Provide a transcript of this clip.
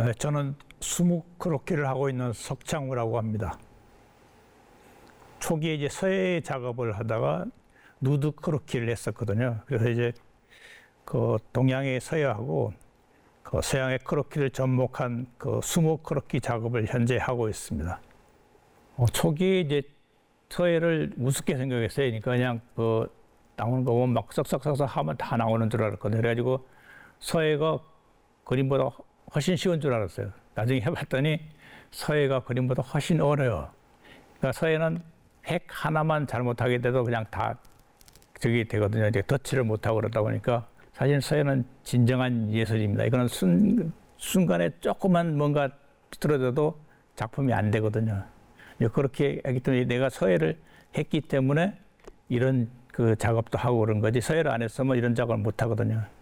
저는 수묵 크로키를 하고 있는 석창우라고 합니다. 초기에 이제 서예 작업을 하다가 누드 크로키를 했었거든요. 그래서 이제 그 동양의 서예하고 그 서양의 크로키를 접목한 그 수묵 크로키 작업을 현재 하고 있습니다. 초기에 이제 서예를 우습게 생각했어요. 그러니까 그냥 그 나오는 거 보면 막 썩썩썩썩 하면 다 나오는 줄 알았거든요. 그래가지고 서예가 그림보다 훨씬 쉬운 줄 알았어요. 나중에 해봤더니 서예가 그림보다 훨씬 어려워요. 그러니까 서예는 획 하나만 잘못하게 돼도 그냥 다 저기 되거든요. 이제 덧칠을 못하고 그러다 보니까 사실 서예는 진정한 예술입니다. 이거는 순간에 조그만 뭔가 틀어져도 작품이 안 되거든요. 그렇게 하기 때문에 내가 서예를 했기 때문에 이런 그 작업도 하고 그런 거지, 서예를 안 했으면 이런 작업을 못 하거든요.